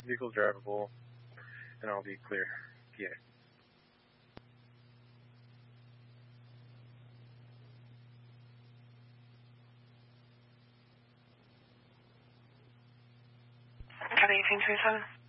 Vehicle drivable, and I'll be clear. Yeah. Got 1837.